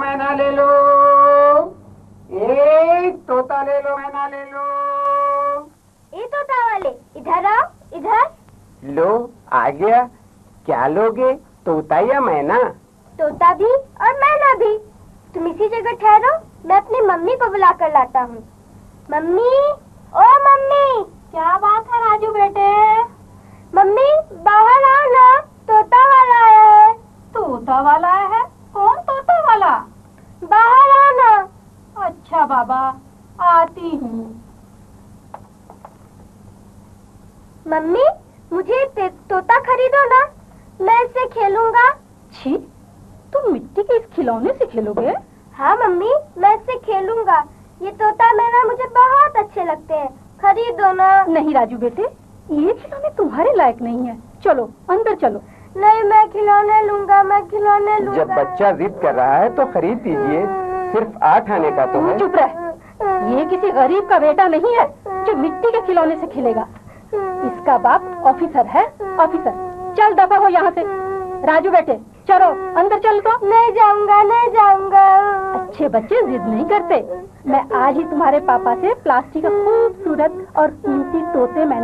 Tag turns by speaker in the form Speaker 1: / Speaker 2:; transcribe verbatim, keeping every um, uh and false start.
Speaker 1: मैना ले लो, एक तोता ले लो, मैना ले लो।
Speaker 2: ये तोता वाले इधर आओ, इधर
Speaker 1: लो आ गया। क्या लोगे, तोता या मैना?
Speaker 2: तोता भी और मैना भी। तुम इसी जगह ठहरो, मैं अपनी मम्मी को बुला कर लाता हूँ। मम्मी, ओ मम्मी। क्या बात है राजू बेटे? मम्मी बाहर आओ ना, तोता वाला है।
Speaker 3: तोता वाला है? कौन तोता वाला?
Speaker 2: बाहर आओ ना।
Speaker 3: अच्छा बाबा, आती हूँ।
Speaker 2: मम्मी मुझे तोता खरीदो ना, मैं इससे खेलूंगा।
Speaker 3: छी, तुम मिट्टी के इस खिलौने से खेलोगे?
Speaker 2: हाँ मम्मी, मैं इससे खेलूंगा। ये तोता मैना मुझे बहुत अच्छे लगते हैं, खरीदो ना।
Speaker 3: नहीं राजू बेटे, ये खिलौने तुम्हारे लायक नहीं है। चलो अंदर चलो।
Speaker 2: नहीं, मैं खिलौने लूंगा, मैं खिलौने लूंगा।
Speaker 1: जब बच्चा जिद कर रहा है तो खरीद दीजिए, सिर्फ आठ आने का तो है।
Speaker 3: चुप रह, ये किसी गरीब का बेटा नहीं है जो मिट्टी के खिलौने से खेलेगा। इसका बाप ऑफिसर है, ऑफिसर। चल दफा हो यहाँ से। राजू बेटे चलो अंदर चल। तो
Speaker 2: नहीं जाऊंगा, नहीं जाऊंगा।
Speaker 3: अच्छे बच्चे जिद नहीं करते। मैं आज ही तुम्हारे पापा से प्लास्टिक का खूबसूरत और कीमती तोते मैंने